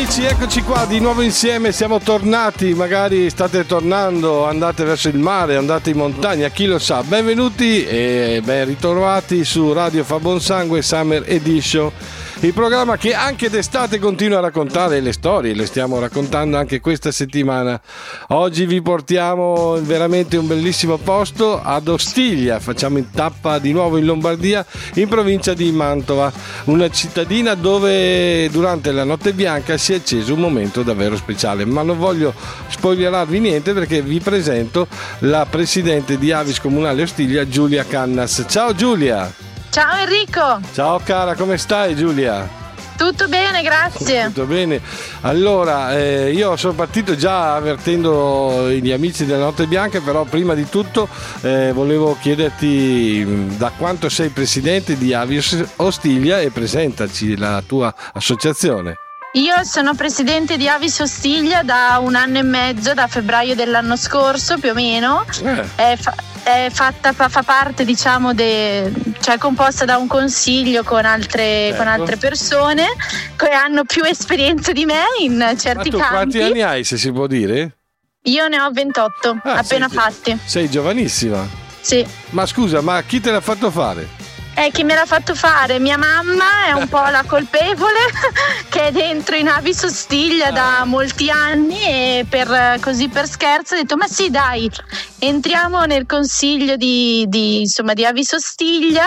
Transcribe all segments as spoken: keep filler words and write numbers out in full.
amici, eccoci qua di nuovo insieme, siamo tornati, magari state tornando, andate verso il mare, andate in montagna, chi lo sa. Benvenuti e ben ritrovati su Radio Fa Buon Sangue Summer Edition, il programma che anche d'estate continua a raccontare le storie, le stiamo raccontando anche questa settimana. Oggi vi portiamo veramente un bellissimo posto, ad Ostiglia, facciamo in tappa di nuovo in Lombardia, in provincia di Mantova, una cittadina dove durante la notte bianca si è acceso un momento davvero speciale, ma non voglio spoilerarvi niente perché vi presento la presidente di Avis Comunale Ostiglia, Giulia Cannas. Ciao Giulia! Ciao Enrico! Ciao cara, come stai Giulia? Tutto bene, grazie. Tutto bene. Allora, eh, io sono partito già avvertendo gli amici della Notte Bianca, però prima di tutto eh, volevo chiederti da quanto sei presidente di Avis Ostiglia e presentaci la tua associazione. Io sono presidente di Avis Ostiglia da un anno e mezzo, da febbraio dell'anno scorso più o meno. Eh. È, fa- è fatta fa, fa parte, diciamo, de, cioè composta da un consiglio con altre, certo. con altre persone che hanno più esperienza di me in certi Ma tu campi. Quanti anni hai, se si può dire? Io ne ho ventotto, ah, appena sei, fatti. Sei giovanissima. Sì. Ma scusa, ma chi te l'ha fatto fare? Eh, chi me l'ha fatto fare? Mia mamma è un po' la colpevole che è dentro in Avis Ostiglia ah. da molti anni e per, così per scherzo ha detto ma sì dai, entriamo nel consiglio di, di, insomma, di Avis Ostiglia.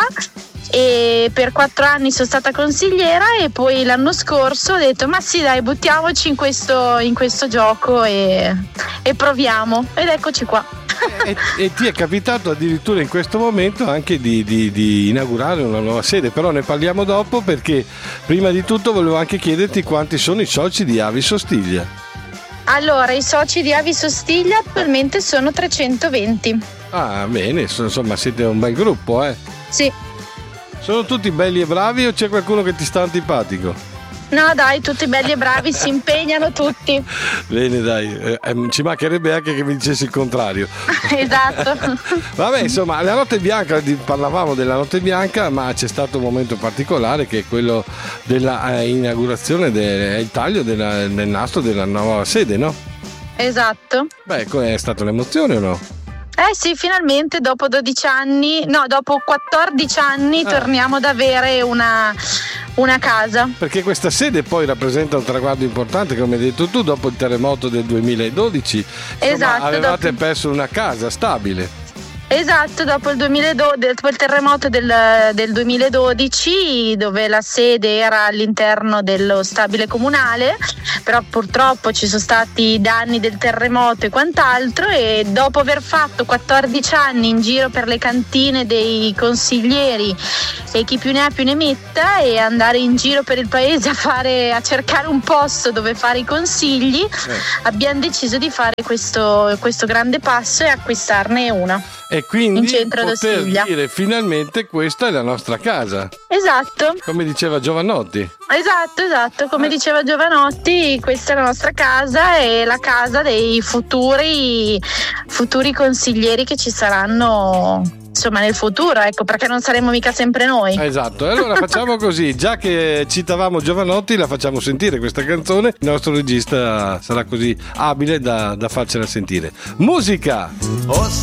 E per quattro anni sono stata consigliera e poi l'anno scorso ho detto ma sì dai, buttiamoci in questo, in questo gioco e, e proviamo, ed eccoci qua. E, e ti è capitato addirittura in questo momento anche di, di, di inaugurare una nuova sede, però ne parliamo dopo, perché prima di tutto volevo anche chiederti quanti sono i soci di Avis Ostiglia. Allora, i soci di Avis Ostiglia attualmente sono trecentoventi. Ah bene, insomma siete un bel gruppo, eh? Sì. Sono tutti belli e bravi o c'è qualcuno che ti sta antipatico? No dai, tutti belli e bravi, si impegnano tutti. Bene dai, eh, ci mancherebbe anche che mi dicessi il contrario. Esatto. Vabbè, insomma, la Notte Bianca, parlavamo della Notte Bianca, ma c'è stato un momento particolare che è quello della eh, inaugurazione del taglio della, del nastro della nuova sede, no? Esatto. Beh, è stata un'emozione o no? Eh sì, finalmente dopo dodici anni, no, dopo quattordici anni ah. torniamo ad avere una, una casa. Perché questa sede poi rappresenta un traguardo importante, come hai detto tu, dopo il terremoto del duemiladodici. Insomma, esatto, avevate dopo... perso una casa stabile. Esatto, dopo il, duemiladodici, dopo il terremoto del, del duemiladodici, dove la sede era all'interno dello stabile comunale, però purtroppo ci sono stati danni del terremoto e quant'altro, e dopo aver fatto quattordici anni in giro per le cantine dei consiglieri e chi più ne ha più ne metta, e andare in giro per il paese a fare a cercare un posto dove fare i consigli, eh. abbiamo deciso di fare questo, questo grande passo e acquistarne una. E quindi in centro poter d'Ostiglia. dire finalmente questa è la nostra casa. Esatto. Come diceva Giovanotti. Esatto, esatto. Come eh. diceva Giovanotti, questa è la nostra casa e la casa dei futuri futuri consiglieri che ci saranno, insomma, nel futuro, ecco, perché non saremo mica sempre noi. Esatto. Allora facciamo così, già che citavamo Giovanotti, la facciamo sentire questa canzone. Il nostro regista sarà così abile da, da farcela sentire. Musica!